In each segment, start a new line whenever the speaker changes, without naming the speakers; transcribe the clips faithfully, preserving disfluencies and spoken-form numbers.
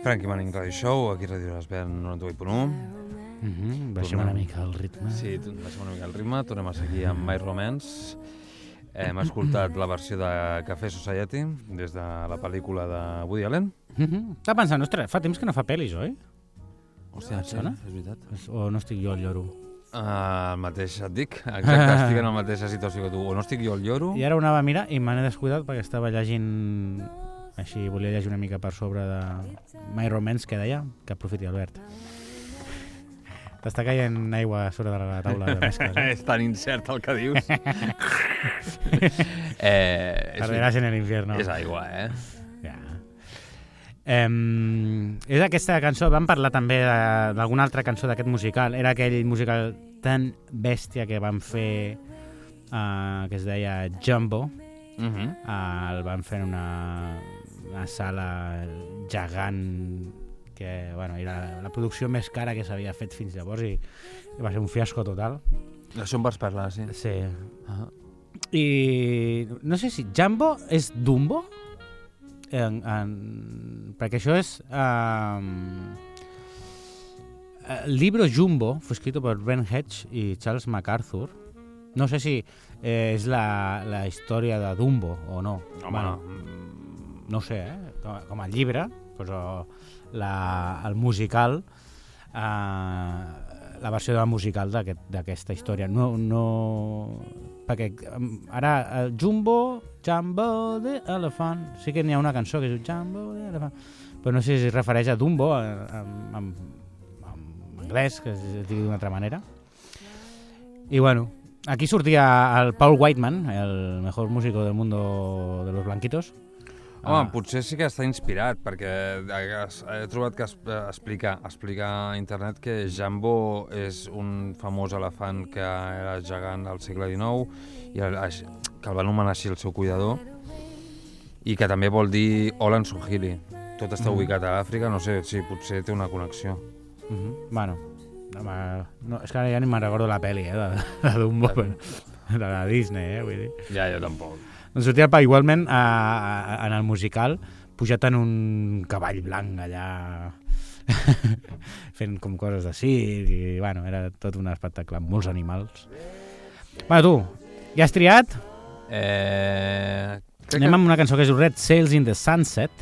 Frankie Manning Radio Show, aquí a Ràdio L'Esvern noranta-vuit punt u.
Mm-hmm, baixem una mica el ritme.
Sí, baixem una mica el ritme, tornem a seguir amb My Romance. Hem escoltat la versió de Café Society des de la pel·lícula de Woody Allen.
Mm-hmm. Estava pensant, ostres, fa temps que no fa pel·lis, oi?
Hòstia,
et sona?
És veritat.
O no estic jo al lloro?
Uh, el mateix et dic, exacte, estic en la mateixa situació que tu. O no estic jo al lloro...
I ara ho anava a mirar i me n'he descuidat perquè estava llegint... Així, volia llegir una mica per sobre de My Romance, que deia, que aprofiti, Albert. T'està caient aigua sobre de la taula de mescles. Eh?
És tan incert el que dius. eh,
Perderàs en el infierno.
És aigua, eh?
Ja. Um, és aquesta cançó, vam parlar també d'alguna altra cançó d'aquest musical, era aquell musical tan bèstia que vam fer, uh, que es deia Jumbo.
Uh-huh.
uh, el van fer en una, una sala gegant que, bueno, era la producció més cara que s'havia fet fins llavors i, i va ser un fiasco total.
Això em vas parlar, sí.
Sí.
Uh-huh.
I no sé si Jumbo és Dumbo? En, en, perquè això és um, el libro Jumbo fue escrito por Ben Hedge i Charles MacArthur. No sé si eh, és la, la història de Dumbo o no.
Home,
bueno, no sé, eh? com, com a llibre, però la, el musical, eh, la versió de la musical d'aquesta aquest, història. No, no, perquè ara el Jumbo, Jumbo the Elephant, sí que n'hi ha una cançó que és Jumbo the Elephant, però no sé si es refereix a Dumbo en, en, en anglès, que es digui d'una altra manera. I bueno, aquí sortia el Paul Whiteman, el mejor músico del mundo de los blanquitos.
Home,
ah.
potser sí que està inspirat, perquè he trobat que explica, explica a internet que Jumbo és un famós elefant que era gegant al segle dinou i el, que el va anomenar així el seu cuidador i que també vol dir Hola en Swahili. Tot està
mm.
ubicat a Àfrica, no sé si potser té una connexió.
Mm-hmm. Bueno, no, és que ara ja ni me'n recordo la pel·li, eh, de, de Dumbo, però, de la Disney, eh, vull dir.
Ja, jo tampoc.
Doncs sortia el pa, igualment, a, a, en el musical, pujat en un cavall blanc allà, fent com coses de circ, i, bueno, era tot un espectacle, amb molts animals. Bueno, tu, ja has triat?
Eh...
Anem que... amb una cançó que és Red Sails in the Sunset.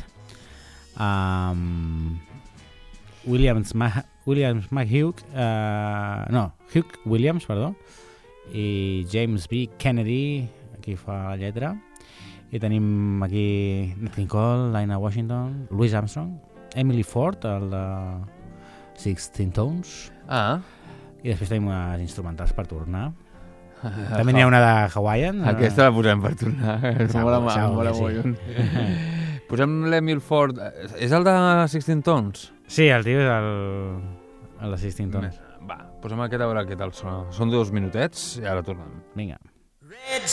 Um, Williams, Ma Williams McHugh, uh, no, Hugh Williams, perdó, i James B. Kennedy, aquí fa la lletra, i tenim aquí Nat King Cole, Dinah Washington, Louis Armstrong, Emily Ford, el de Sixteen Tones,
ah.
i després tenim unes instrumentals per tornar. També n'hi ha una de Hawaiian.
Aquesta la posem per tornar. Mola molt. Posem l'Emil Ford. És el de Sixteen Tones?
Sí, el tio és el, el de Sixteen Tones.
Va, posem aquest a veure què tal sona. Són dos minutets i ara tornem.
Vinga.
Red